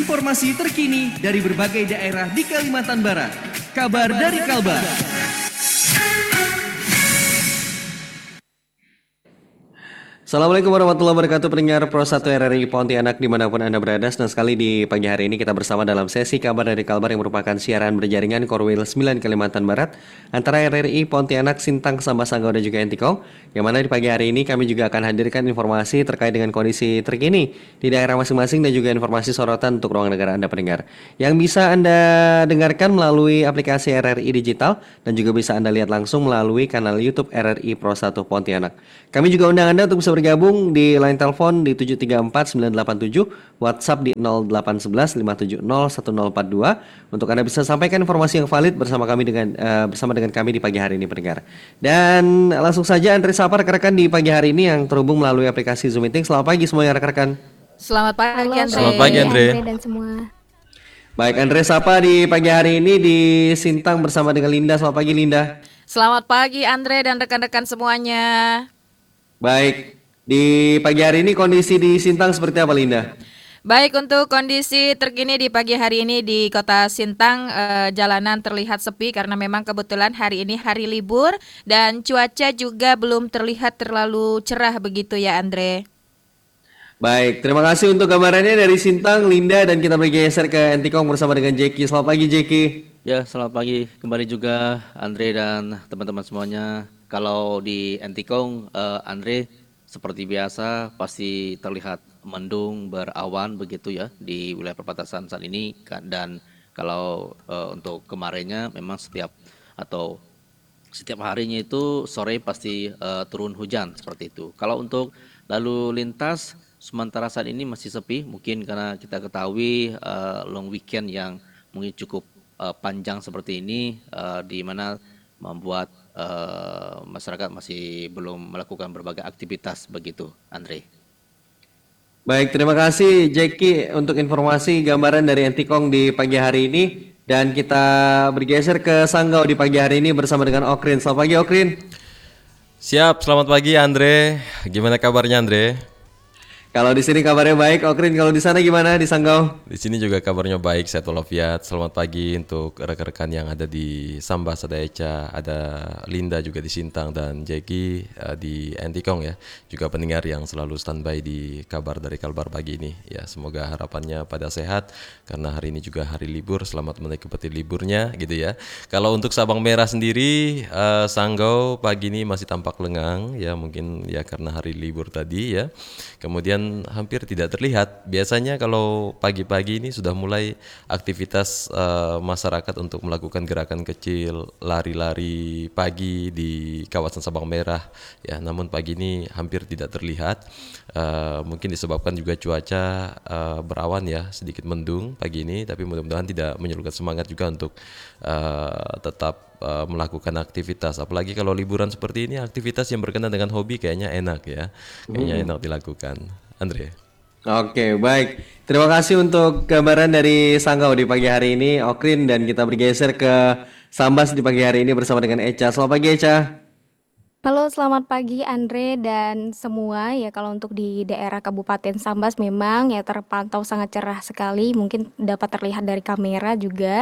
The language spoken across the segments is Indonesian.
informasi terkini dari berbagai daerah di Kalimantan Barat. Kabar dari Kalbar. Assalamualaikum warahmatullahi wabarakatuh, pendengar Pro 1 RRI Pontianak dimanapun Anda berada. Senang sekali di pagi hari ini kita bersama dalam sesi kabar dari Kalbar yang merupakan siaran berjaringan Korwil 9 Kalimantan Barat antara RRI Pontianak, Sintang, Sambas, Sanggau dan juga Entikong. Yang mana di pagi hari ini kami juga akan hadirkan informasi terkait dengan kondisi terkini di daerah masing-masing dan juga informasi sorotan untuk ruang negara Anda pendengar. Yang bisa Anda dengarkan melalui aplikasi RRI Digital dan juga bisa Anda lihat langsung melalui kanal YouTube RRI Pro 1 Pontianak. Kami juga undang Anda untuk bisa bergabung di line telepon di 734-987, WhatsApp di 0811-570-1042 untuk Anda bisa sampaikan informasi yang valid bersama dengan kami di pagi hari ini pendengar. Dan langsung saja Andre sapa rekan-rekan di pagi hari ini yang terhubung melalui aplikasi Zoom Meeting. Selamat pagi semuanya rekan-rekan. Selamat pagi Andre. Selamat pagi Andre. Dan semua. Baik, Andre sapa di pagi hari ini di Sintang bersama dengan Linda. Selamat pagi Linda. Selamat pagi Andre dan rekan-rekan semuanya. Baik, di pagi hari ini kondisi di Sintang seperti apa Linda? Baik, untuk kondisi terkini di pagi hari ini di kota Sintang, jalanan terlihat sepi karena memang kebetulan hari ini hari libur dan cuaca juga belum terlihat terlalu cerah begitu ya Andre. Baik, terima kasih untuk gambarannya dari Sintang, Linda, dan kita bergeser ke Entikong bersama dengan Jeki. Selamat pagi Jeki. Ya, selamat pagi kembali juga Andre dan teman-teman semuanya. Kalau di Entikong, Andre, seperti biasa pasti terlihat mendung berawan begitu ya di wilayah perbatasan saat ini, dan kalau untuk kemarinnya memang setiap harinya itu sore pasti turun hujan seperti itu. Kalau untuk lalu lintas sementara saat ini masih sepi, mungkin karena kita ketahui long weekend yang mungkin cukup panjang seperti ini, di mana membuat masyarakat masih belum melakukan berbagai aktivitas begitu, Andre. Baik, terima kasih Jeki untuk informasi gambaran dari Entikong di pagi hari ini. Dan kita bergeser ke Sanggau di pagi hari ini bersama dengan Okrin. Selamat pagi Okrin. Siap, selamat pagi Andre. Gimana kabarnya Andre? Kalau di sini kabarnya baik, Okrin. Kalau di sana gimana di Sanggau? Di sini juga kabarnya baik, sehat walafiat. Selamat pagi untuk rekan-rekan yang ada di Sambas, ada Eca, ada Linda juga di Sintang, dan Jeki di Entikong ya. Juga pendengar yang selalu standby di kabar dari Kalbar pagi ini. Ya, semoga harapannya pada sehat karena hari ini juga hari libur. Selamat menikmati liburnya gitu ya. Kalau untuk Sabang Merah sendiri, Sanggau pagi ini masih tampak lengang ya, mungkin ya karena hari libur tadi ya. Kemudian hampir tidak terlihat. Biasanya kalau pagi-pagi ini sudah mulai aktivitas masyarakat untuk melakukan gerakan kecil, lari-lari pagi di kawasan Sabang Merah ya. Namun pagi ini hampir tidak terlihat. Mungkin disebabkan juga cuaca berawan ya, sedikit mendung pagi ini. Tapi mudah-mudahan tidak menyurutkan semangat juga untuk tetap melakukan aktivitas. Apalagi kalau liburan seperti ini, aktivitas yang berkenaan dengan hobi kayaknya enak ya. Kayaknya enak dilakukan. Andre. Oke, baik. Terima kasih untuk gambaran dari Sanggau di pagi hari ini, Okrin, dan kita bergeser ke Sambas di pagi hari ini bersama dengan Eca. Selamat pagi Eca. Halo, selamat pagi Andre dan semua. Ya, kalau untuk di daerah Kabupaten Sambas memang ya terpantau sangat cerah sekali, mungkin dapat terlihat dari kamera juga.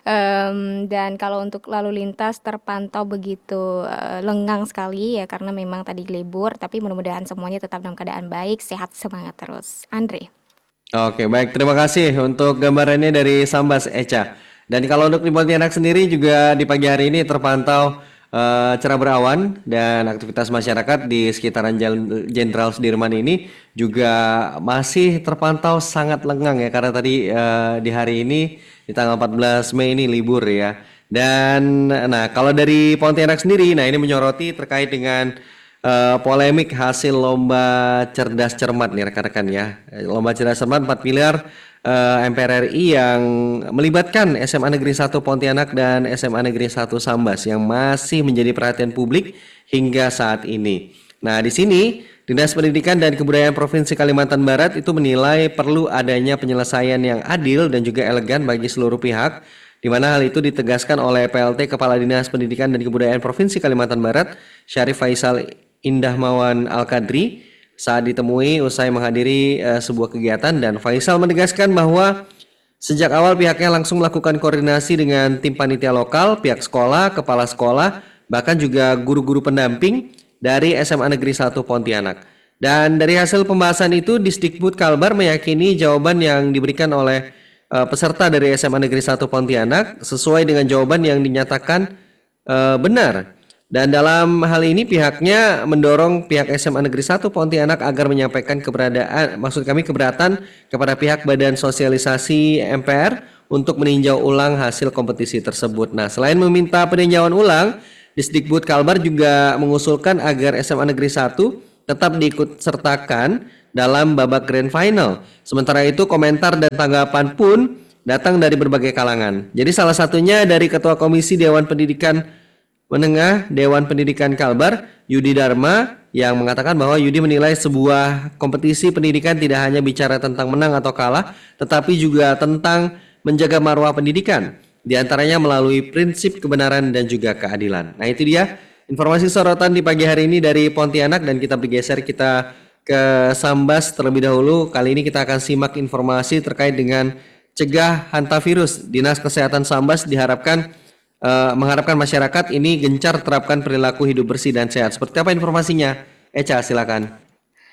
Dan kalau untuk lalu lintas terpantau begitu lengang sekali ya, karena memang tadi libur. Tapi mudah-mudahan semuanya tetap dalam keadaan baik, sehat, semangat terus. Andre. Oke, baik. Terima kasih untuk gambarannya dari Sambas Eca. Dan kalau untuk di Pontianak sendiri juga di pagi hari ini terpantau cerah berawan, dan aktivitas masyarakat di sekitaran Jalan Jenderal Sudirman ini juga masih terpantau sangat lengang ya, karena tadi di hari ini di tanggal 14 Mei ini libur ya. Dan nah kalau dari Pontianak sendiri, nah ini menyoroti terkait dengan polemik hasil lomba cerdas cermat nih rekan-rekan ya. Lomba cerdas cermat 4 pilar MPR RI yang melibatkan SMA Negeri 1 Pontianak dan SMA Negeri 1 Sambas yang masih menjadi perhatian publik hingga saat ini. Nah, di sini Dinas Pendidikan dan Kebudayaan Provinsi Kalimantan Barat itu menilai perlu adanya penyelesaian yang adil dan juga elegan bagi seluruh pihak, di mana hal itu ditegaskan oleh PLT Kepala Dinas Pendidikan dan Kebudayaan Provinsi Kalimantan Barat, Syarif Faisal Indahmawan Al-Kadri, saat ditemui usai menghadiri sebuah kegiatan. Dan Faisal menegaskan bahwa Sejak awal pihaknya langsung melakukan koordinasi dengan tim panitia lokal, pihak sekolah, kepala sekolah, bahkan juga guru-guru pendamping dari SMA Negeri 1 Pontianak. Dan dari hasil pembahasan itu, Disdikbud Kalbar meyakini jawaban yang diberikan oleh peserta dari SMA Negeri 1 Pontianak sesuai dengan jawaban yang dinyatakan benar. Dan dalam hal ini pihaknya mendorong pihak SMA Negeri 1 Pontianak agar menyampaikan keberatan kepada pihak Badan Sosialisasi MPR untuk meninjau ulang hasil kompetisi tersebut. Nah, selain meminta peninjauan ulang, Disdikbud Kalbar juga mengusulkan agar SMA Negeri 1 tetap diikut sertakan dalam babak grand final. Sementara itu komentar dan tanggapan pun datang dari berbagai kalangan. Jadi salah satunya dari Ketua Komisi Dewan Pendidikan Menengah Dewan Pendidikan Kalbar, Yudi Dharma, yang mengatakan bahwa Yudi menilai sebuah kompetisi pendidikan tidak hanya bicara tentang menang atau kalah, tetapi juga tentang menjaga marwah pendidikan, di antaranya melalui prinsip kebenaran dan juga keadilan. Nah, itu dia informasi sorotan di pagi hari ini dari Pontianak, dan kita bergeser kita ke Sambas terlebih dahulu. Kali ini kita akan simak informasi terkait dengan cegah hantavirus. Dinas Kesehatan Sambas mengharapkan masyarakat ini gencar terapkan perilaku hidup bersih dan sehat. Seperti apa informasinya? Eca, silakan.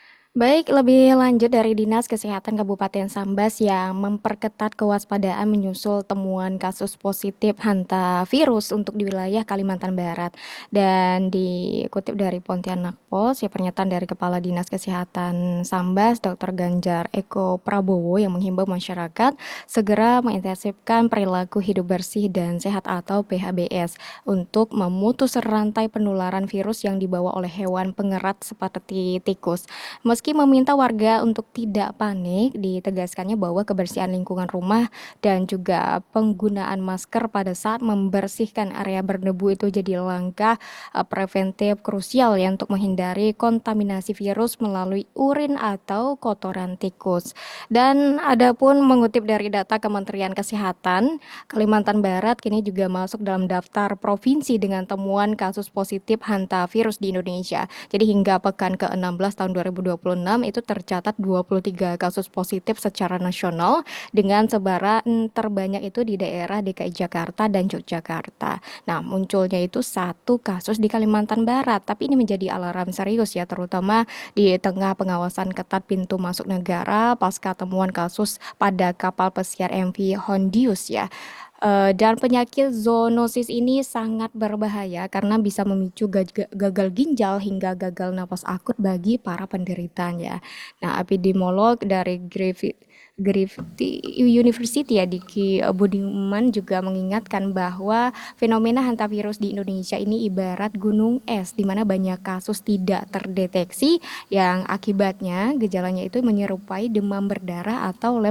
Baik, lebih lanjut dari Dinas Kesehatan Kabupaten Sambas yang memperketat kewaspadaan menyusul temuan kasus positif hantavirus untuk di wilayah Kalimantan Barat. Dan dikutip dari Pontianak Post, ya, pernyataan dari Kepala Dinas Kesehatan Sambas, Dr. Ganjar Eko Prabowo, yang menghimbau masyarakat segera mengintensifkan perilaku hidup bersih dan sehat atau PHBS untuk memutus rantai penularan virus yang dibawa oleh hewan pengerat seperti tikus. Meski meminta warga untuk tidak panik, ditegaskannya bahwa kebersihan lingkungan rumah dan juga penggunaan masker pada saat membersihkan area berdebu itu jadi langkah preventif krusial ya untuk menghindari kontaminasi virus melalui urin atau kotoran tikus. Dan adapun mengutip dari data Kementerian Kesehatan, Kalimantan Barat kini juga masuk dalam daftar provinsi dengan temuan kasus positif hantavirus di Indonesia. Jadi hingga pekan ke-16 tahun 2026 itu tercatat 23 kasus positif secara nasional dengan sebaran terbanyak itu di daerah DKI Jakarta dan Yogyakarta. Nah, munculnya itu 1 kasus di Kalimantan Barat, tapi ini menjadi alarm serius ya, terutama di tengah pengawasan ketat pintu masuk negara pasca temuan kasus pada kapal pesiar MV Hondius ya. Dan penyakit zoonosis ini sangat berbahaya karena bisa memicu gagal ginjal hingga gagal napas akut bagi para penderitanya. Nah, epidemiolog dari Griffith University ya, Diki Budiman juga mengingatkan bahwa fenomena hantavirus di Indonesia ini ibarat gunung es di mana banyak kasus tidak terdeteksi yang akibatnya gejalanya itu menyerupai demam berdarah atau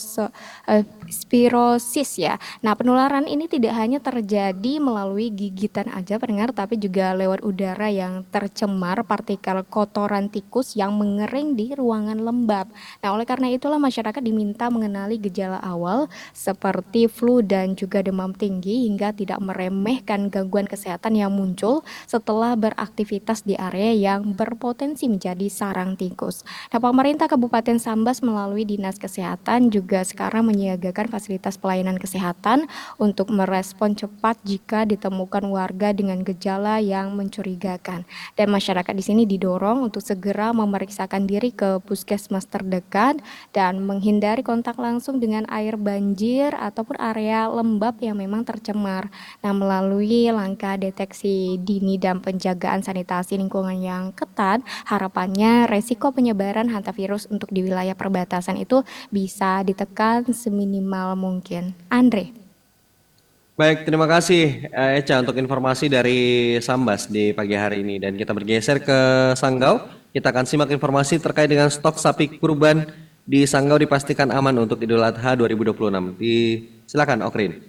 leptospirosis ya. Nah, penularan ini tidak hanya terjadi melalui gigitan aja pendengar, tapi juga lewat udara yang tercemar partikel kotoran tikus yang mengering di ruangan lembab. Nah, oleh karena itulah masyarakat diminta mengenali gejala awal seperti flu dan juga demam tinggi hingga tidak meremehkan gangguan kesehatan yang muncul setelah beraktivitas di area yang berpotensi menjadi sarang tikus. Nah, pemerintah Kabupaten Sambas melalui Dinas Kesehatan juga sekarang menyiagakan fasilitas pelayanan kesehatan untuk merespon cepat jika ditemukan warga dengan gejala yang mencurigakan. Dan masyarakat di sini didorong untuk segera memeriksakan diri ke puskesmas terdekat dan menghindari kontak langsung dengan air banjir ataupun area lembab yang memang tercemar. Nah, melalui langkah deteksi dini dan penjagaan sanitasi lingkungan yang ketat, harapannya resiko penyebaran hantavirus untuk di wilayah perbatasan itu bisa ditekan seminimal mungkin. Andre. Baik, terima kasih Eca untuk informasi dari Sambas di pagi hari ini. Dan kita bergeser ke Sanggau. Kita akan simak informasi terkait dengan stok sapi kurban di Sanggau dipastikan aman untuk Idul Adha 2026. Silakan Okrin.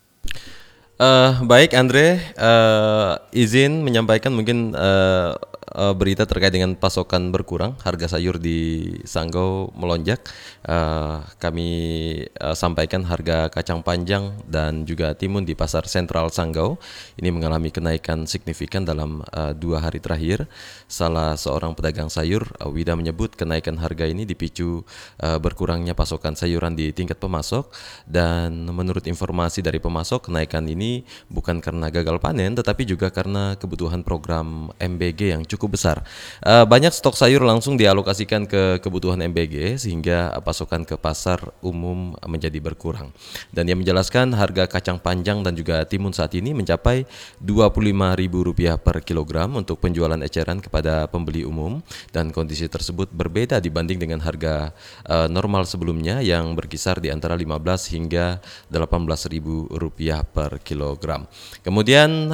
Baik Andre, izin menyampaikan mungkin berita terkait dengan pasokan berkurang, harga sayur di Sanggau melonjak. Kami sampaikan harga kacang panjang dan juga timun di pasar sentral Sanggau ini mengalami kenaikan signifikan dalam 2 hari terakhir. Salah seorang pedagang sayur, Wida, menyebut kenaikan harga ini dipicu berkurangnya pasokan sayuran di tingkat pemasok, dan menurut informasi dari pemasok, kenaikan ini bukan karena gagal panen tetapi juga karena kebutuhan program MBG yang cukup besar. Banyak stok sayur langsung dialokasikan ke kebutuhan MBG sehingga pasokan ke pasar umum menjadi berkurang. Dan dia menjelaskan harga kacang panjang dan juga timun saat ini mencapai Rp25.000 per kilogram untuk penjualan eceran kepada pembeli umum, dan kondisi tersebut berbeda dibanding dengan harga normal sebelumnya yang berkisar di antara 15 hingga Rp18.000 per kilogram. Kemudian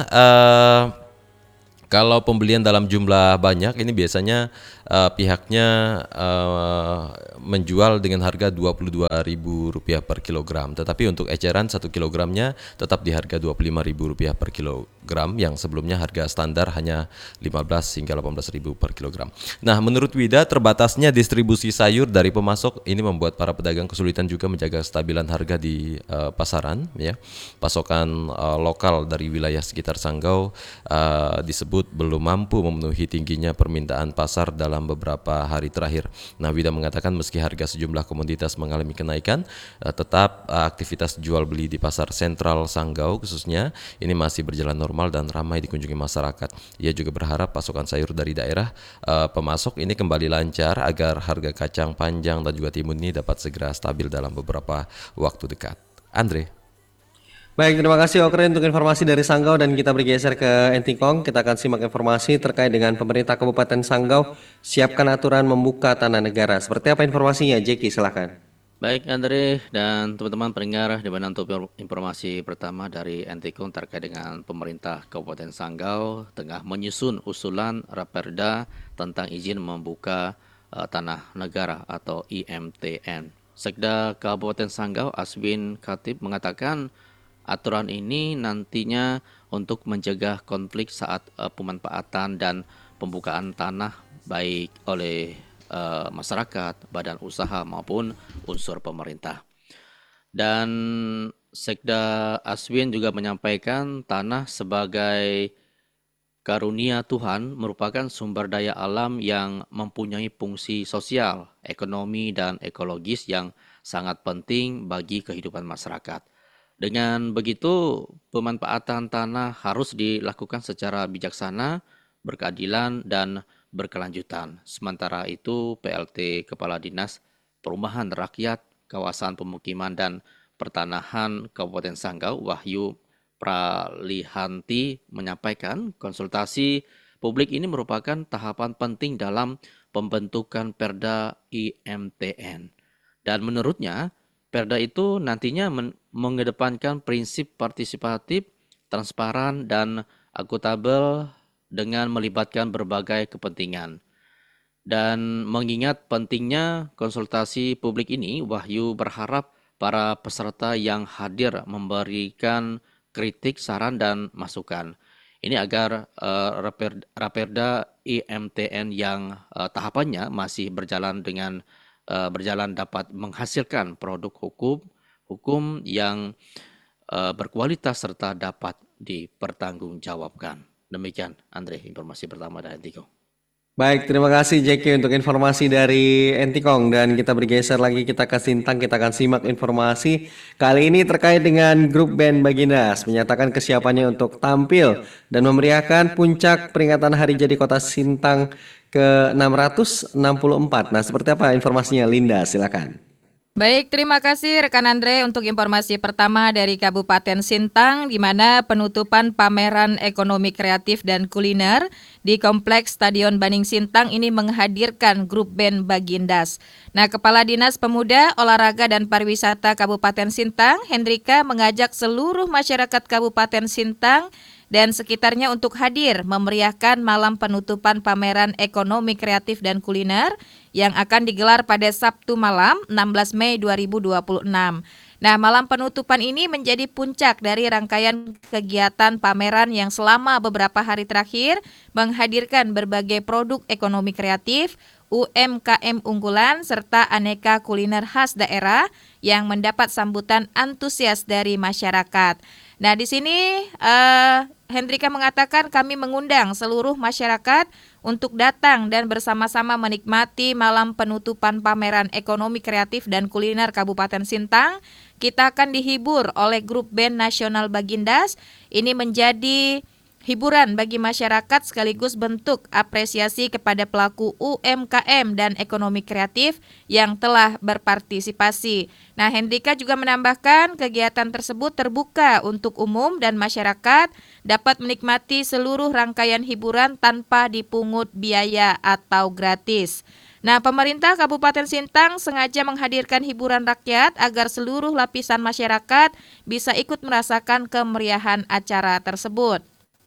kalau pembelian dalam jumlah banyak ini biasanya pihaknya menjual dengan harga Rp22.000 per kilogram. Tetapi untuk eceran 1 kilogramnya tetap di harga Rp25.000 per kilogram, yang sebelumnya harga standar hanya 15 hingga 18.000 per kilogram. Nah, menurut Wida, terbatasnya distribusi sayur dari pemasok ini membuat para pedagang kesulitan juga menjaga kestabilan harga di pasaran. Ya, pasokan lokal dari wilayah sekitar Sanggau disebut belum mampu memenuhi tingginya permintaan pasar dalam beberapa hari terakhir. Nah, Wida mengatakan meski harga sejumlah komoditas mengalami kenaikan, tetap aktivitas jual beli di pasar sentral Sanggau khususnya ini masih berjalan normal dan ramai dikunjungi masyarakat. Ia juga berharap pasokan sayur dari daerah pemasok ini kembali lancar agar harga kacang panjang dan juga timun ini dapat segera stabil dalam beberapa waktu dekat. Andre. Baik, terima kasih Okre untuk informasi dari Sanggau, dan kita bergeser ke Entikong. Kita akan simak informasi terkait dengan pemerintah Kabupaten Sanggau siapkan aturan membuka tanah negara. Seperti apa informasinya, Jeki? Silakan. Baik Andre dan teman-teman pendengar, di mana untuk informasi pertama dari Entikong terkait dengan pemerintah Kabupaten Sanggau tengah menyusun usulan Raperda tentang izin membuka tanah negara atau IMTN. Sekda Kabupaten Sanggau Aswin Khatib mengatakan aturan ini nantinya untuk mencegah konflik saat pemanfaatan dan pembukaan tanah baik oleh masyarakat, badan usaha maupun unsur pemerintah. Dan Sekda Aswin juga menyampaikan tanah sebagai karunia Tuhan merupakan sumber daya alam yang mempunyai fungsi sosial, ekonomi, dan ekologis yang sangat penting bagi kehidupan masyarakat. Dengan begitu, pemanfaatan tanah harus dilakukan secara bijaksana, berkeadilan, dan berkelanjutan. Sementara itu, PLT Kepala Dinas Perumahan Rakyat, Kawasan Pemukiman dan Pertanahan Kabupaten Sanggau, Wahyu Pralihanti, menyampaikan konsultasi publik ini merupakan tahapan penting dalam pembentukan Perda IMTN. Dan menurutnya, Perda itu nantinya mengedepankan prinsip partisipatif, transparan, dan akuntabel dengan melibatkan berbagai kepentingan. Dan mengingat pentingnya konsultasi publik ini, Wahyu berharap para peserta yang hadir memberikan kritik, saran, dan masukan. Ini agar Raperda IMTN yang tahapannya masih berjalan dapat menghasilkan produk hukum yang berkualitas serta dapat dipertanggungjawabkan. Demikian Andre, informasi pertama dari Entikong. Baik, terima kasih Jeki untuk informasi dari Entikong, dan kita bergeser lagi, kita ke Sintang. Kita akan simak informasi kali ini terkait dengan grup band Bagindas menyatakan kesiapannya untuk tampil dan memeriahkan puncak peringatan Hari Jadi Kota Sintang ke-664. Nah, seperti apa informasinya, Linda? Silakan. Baik, terima kasih rekan Andre untuk informasi pertama dari Kabupaten Sintang, di mana penutupan pameran ekonomi kreatif dan kuliner di Kompleks Stadion Baning Sintang ini menghadirkan grup band Bagindas. Nah, Kepala Dinas Pemuda, Olahraga dan Pariwisata Kabupaten Sintang, Hendrika, mengajak seluruh masyarakat Kabupaten Sintang dan sekitarnya untuk hadir memeriahkan malam penutupan pameran ekonomi kreatif dan kuliner yang akan digelar pada Sabtu malam 16 Mei 2026. Nah, malam penutupan ini menjadi puncak dari rangkaian kegiatan pameran yang selama beberapa hari terakhir menghadirkan berbagai produk ekonomi kreatif, UMKM unggulan, serta aneka kuliner khas daerah yang mendapat sambutan antusias dari masyarakat. Nah, di sini Hendrika mengatakan kami mengundang seluruh masyarakat untuk datang dan bersama-sama menikmati malam penutupan pameran ekonomi kreatif dan kuliner Kabupaten Sintang. Kita akan dihibur oleh grup band nasional Bagindas. Ini menjadi hiburan bagi masyarakat sekaligus bentuk apresiasi kepada pelaku UMKM dan ekonomi kreatif yang telah berpartisipasi. Nah, Hendrika juga menambahkan kegiatan tersebut terbuka untuk umum dan masyarakat dapat menikmati seluruh rangkaian hiburan tanpa dipungut biaya atau gratis. Nah, pemerintah Kabupaten Sintang sengaja menghadirkan hiburan rakyat agar seluruh lapisan masyarakat bisa ikut merasakan kemeriahan acara tersebut.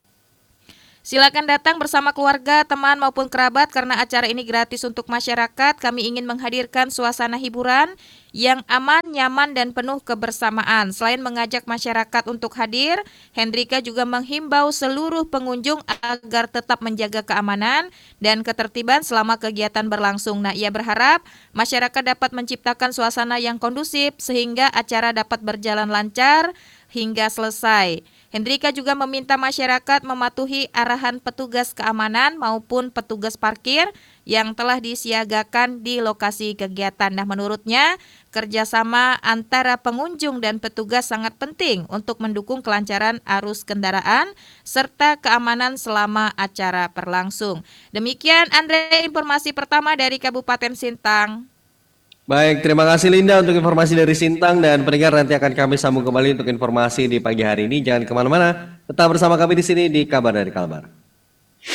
Silakan datang bersama keluarga, teman maupun kerabat karena acara ini gratis untuk masyarakat. Kami ingin menghadirkan suasana hiburan yang aman, nyaman, dan penuh kebersamaan. Selain mengajak masyarakat untuk hadir, Hendrika juga menghimbau seluruh pengunjung agar tetap menjaga keamanan dan ketertiban selama kegiatan berlangsung. Nah, ia berharap masyarakat dapat menciptakan suasana yang kondusif sehingga acara dapat berjalan lancar hingga selesai. Hendrika juga meminta masyarakat mematuhi arahan petugas keamanan maupun petugas parkir yang telah disiagakan di lokasi kegiatan. Nah, menurutnya, kerjasama antara pengunjung dan petugas sangat penting untuk mendukung kelancaran arus kendaraan serta keamanan selama acara berlangsung. Demikian, Andre, informasi pertama dari Kabupaten Sintang. Baik, terima kasih Linda untuk informasi dari Sintang, dan pendengar nanti akan kami sambung kembali untuk informasi di pagi hari ini. Jangan kemana-mana, tetap bersama kami di sini di Kabar dari Kalbar.